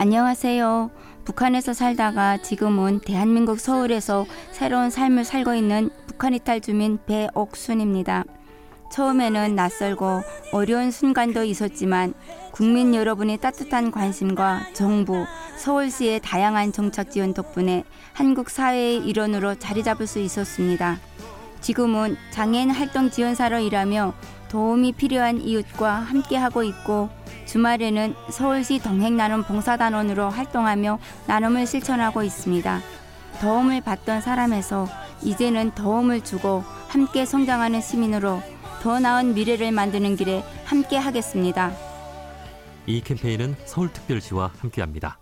안녕하세요. 북한에서 살다가 지금은 대한민국 서울에서 새로운 삶을 살고 있는 북한 이탈 주민 배옥순입니다. 처음에는 낯설고 어려운 순간도 있었지만 국민 여러분의 따뜻한 관심과 정부, 서울시의 다양한 정책 지원 덕분에 한국 사회의 일원으로 자리 잡을 수 있었습니다. 지금은 장애인 활동 지원사로 일하며 도움이 필요한 이웃과 함께하고 있고 주말에는 서울시 동행나눔 봉사단원으로 활동하며 나눔을 실천하고 있습니다. 도움을 받던 사람에서 이제는 도움을 주고 함께 성장하는 시민으로 더 나은 미래를 만드는 길에 함께 하겠습니다. 이 캠페인은 서울특별시와 함께합니다.